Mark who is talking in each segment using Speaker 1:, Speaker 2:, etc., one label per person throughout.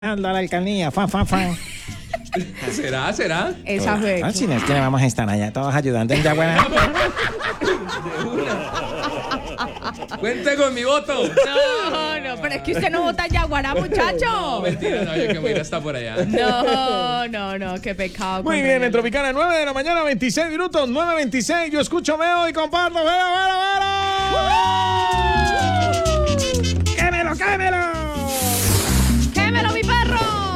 Speaker 1: a la alcaldía, fan.
Speaker 2: ¿Será?
Speaker 3: Esa fue.
Speaker 1: Si no es que vamos a estar allá todos ayudando en Yaguará.
Speaker 2: Cuente con mi voto.
Speaker 3: No, pero es que usted no vota en Yaguará, muchacho.
Speaker 2: No, mentira, no, yo que voy a ir hasta por allá.
Speaker 3: No, qué pecado.
Speaker 1: Muy bien, en Tropicana, 9 de la mañana, 26 minutos, 9:26. Yo escucho, veo y comparto. ¡Vera! ¡Quémelo!
Speaker 3: ¡Quémelo, mi perro!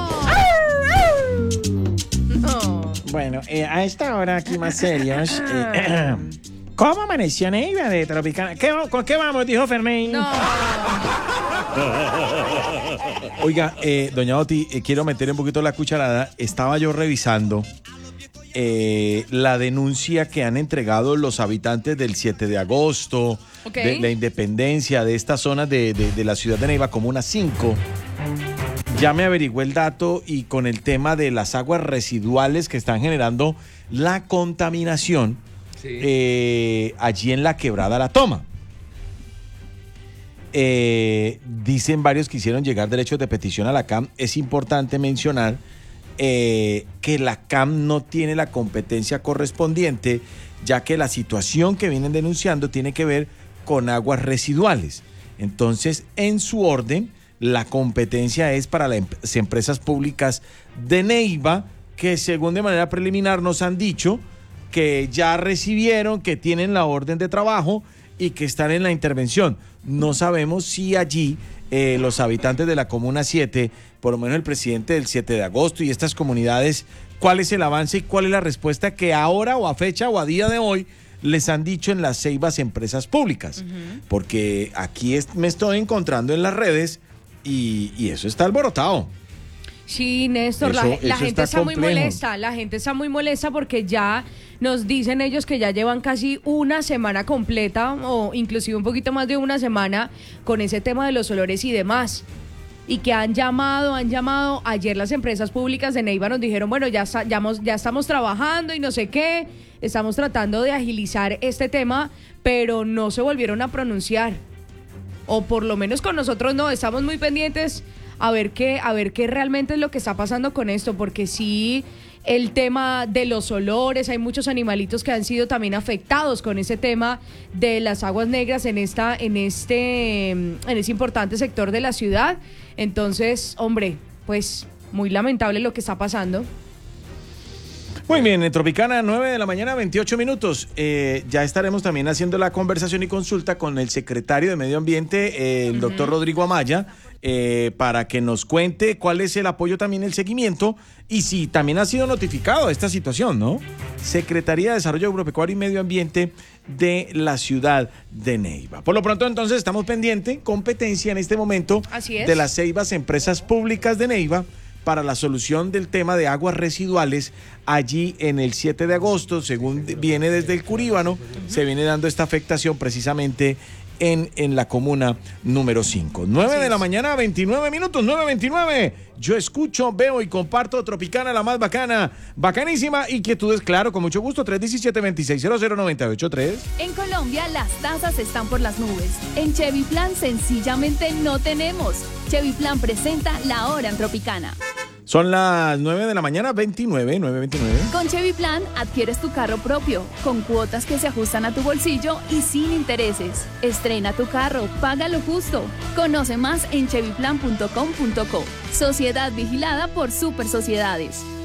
Speaker 3: No.
Speaker 1: Bueno, a esta hora aquí más serios. ¿Cómo amaneció Neiva de Tropicana? ¿Con qué vamos? Dijo Fermín.
Speaker 3: No.
Speaker 1: Oiga, doña Oti, quiero meter un poquito la cucharada. Estaba yo revisando la denuncia que han entregado los habitantes del 7 de agosto, de la independencia de estas zonas de la ciudad de Neiva, Comuna 5. Ya me averigué el dato y con el tema de las aguas residuales que están generando la contaminación allí en la Quebrada La Toma. Dicen varios que hicieron llegar derechos de petición a la CAM. Es importante mencionar que la CAM no tiene la competencia correspondiente, ya que la situación que vienen denunciando tiene que ver con aguas residuales. Entonces, en su orden, la competencia es para las empresas públicas de Neiva, que según de manera preliminar nos han dicho que ya recibieron, que tienen la orden de trabajo y que están en la intervención. No sabemos si allí los habitantes de la Comuna 7, por lo menos el presidente del 7 de agosto y estas comunidades, cuál es el avance y cuál es la respuesta que ahora o a fecha o a día de hoy les han dicho en las Ceibas empresas públicas. Porque aquí me estoy encontrando en las redes y eso está alborotado.
Speaker 3: Sí, Néstor, la gente está muy molesta. La gente está muy molesta porque ya nos dicen ellos que ya llevan casi una semana completa o inclusive un poquito más de una semana con ese tema de los olores y demás. Y que han llamado. Ayer las empresas públicas de Neiva nos dijeron, bueno, ya estamos trabajando y no sé qué. Estamos tratando de agilizar este tema, pero no se volvieron a pronunciar. O por lo menos con nosotros no, estamos muy pendientes a ver qué realmente es lo que está pasando con esto, porque sí, el tema de los olores, hay muchos animalitos que han sido también afectados con ese tema de las aguas negras en ese importante sector de la ciudad. Entonces, hombre, pues muy lamentable lo que está pasando.
Speaker 1: Muy bien, en Tropicana, 9 de la mañana, 28 minutos. Ya estaremos también haciendo la conversación y consulta con el secretario de Medio Ambiente, el doctor Rodrigo Amaya, para que nos cuente cuál es el apoyo, también el seguimiento, y si también ha sido notificado esta situación, ¿no? Secretaría de Desarrollo Agropecuario y Medio Ambiente de la ciudad de Neiva. Por lo pronto, entonces, estamos pendientes, competencia en este momento de las Ceibas empresas públicas de Neiva, para la solución del tema de aguas residuales allí en el 7 de agosto, según viene desde el Curíbano, se viene dando esta afectación precisamente en la comuna número 5. 9 de la mañana, 29 minutos, 9:29. Yo escucho, veo y comparto Tropicana, la más bacana, bacanísima. Inquietudes, claro, con mucho gusto, 317-2600-983.
Speaker 4: En Colombia, las tasas están por las nubes. En Chevy Plan, sencillamente no tenemos. Chevy Plan presenta La Hora en Tropicana.
Speaker 1: Son las 9 de la mañana, 9:29.
Speaker 4: Con Chevy Plan adquieres tu carro propio, con cuotas que se ajustan a tu bolsillo y sin intereses. Estrena tu carro, paga lo justo. Conoce más en chevyplan.com.co. Sociedad vigilada por Super Sociedades.